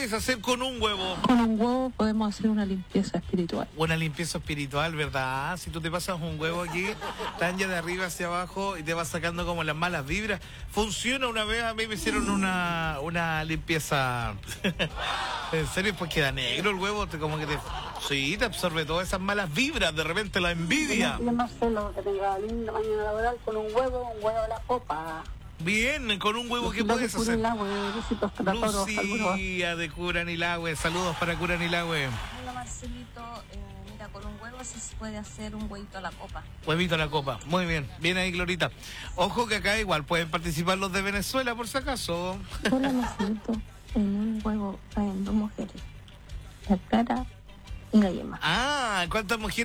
puedes hacer con un huevo? Con un huevo podemos hacer una limpieza espiritual. Una limpieza espiritual, ¿verdad? Si tú te pasas un huevo aquí, tan ya de arriba hacia abajo y te vas sacando como las malas vibras. Funciona. Una vez a mí me hicieron una limpieza. En serio, pues queda negro el huevo, como que sí, te absorbe todas esas malas vibras, de repente la envidia. Y Marcelo, que tenga linda mañana laboral con un huevo a la copa. Bien, con un huevo, ¿qué puedes hacer? Besitos para todos. Lucía de Curanilahue, saludos para Curanilahue. Hola Marcelito, mira, con un huevo sí se puede hacer un huevito a la copa. Huevito a la copa, muy bien, bien ahí Glorita. Ojo que acá igual pueden participar los de Venezuela por si acaso. Hola, Marcelito. En un huevo hay 2 mujeres. La Clara y la Yema. Ah, ¿cuántas mujeres?